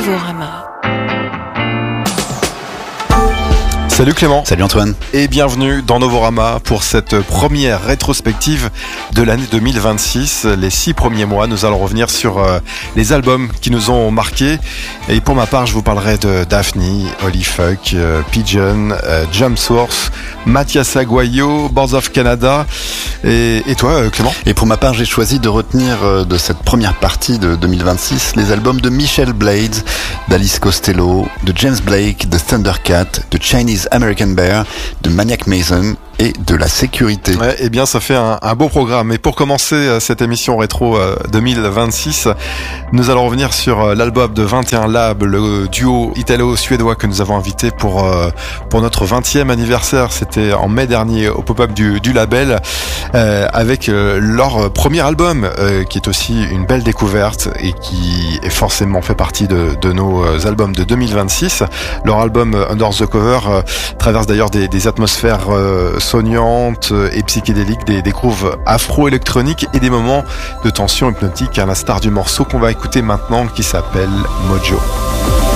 Novorama. Salut Clément. Salut Antoine. Et bienvenue dans Novorama pour cette première rétrospective de l'année 2026. Les 6 premiers mois, nous allons revenir sur les albums qui nous ont marqués. Et pour ma part, je vous parlerai de Daphne, Holy Fuck, Pigeon, Jump Source, Mathias Aguayo, Boards of Canada. Et toi Clément? Et pour ma part, j'ai choisi de retenir de cette première partie de 2026 les albums de Michel Blades, d'Alice Costello, de James Blake, de Thundercat, de Chinese American Bear, de Maniac Mason et de La Sécurité. Ouais, eh bien ça fait un beau programme. Et pour commencer cette émission rétro 2026, nous allons revenir sur l'album de 21 Lab, le duo italo-suédois que nous avons invité pour notre 20e anniversaire. C'était en mai dernier au pop-up du label, avec leur premier album qui est aussi une belle découverte et qui est forcément fait partie de nos albums de 2026. Leur album Under the Cover traverse d'ailleurs des atmosphères soignantes et psychédéliques, des grooves afro-électroniques et des moments de tension hypnotique, à l'instar du morceau qu'on va écouter maintenant qui s'appelle Mojo.